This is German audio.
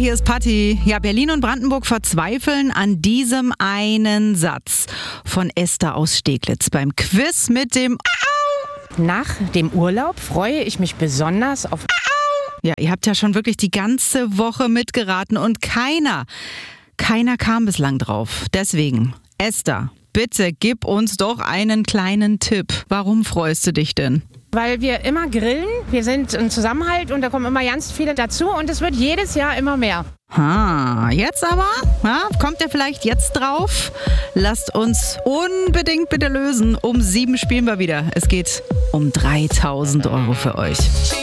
hier ist Patti. Ja, Berlin und Brandenburg verzweifeln an diesem einen Satz von Esther aus Steglitz beim Quiz mit dem Nach dem Urlaub freue ich mich besonders auf... Ja, ihr habt ja schon wirklich die ganze Woche mitgeraten und keiner kam bislang drauf. Deswegen, Esther, bitte gib uns doch einen kleinen Tipp. Warum freust du dich denn? Weil wir immer grillen, wir sind ein Zusammenhalt und da kommen immer ganz viele dazu und es wird jedes Jahr immer mehr. Jetzt aber? Kommt ihr vielleicht jetzt drauf? Lasst uns unbedingt bitte lösen. Um 7 spielen wir wieder. Es geht um 3.000 € für euch.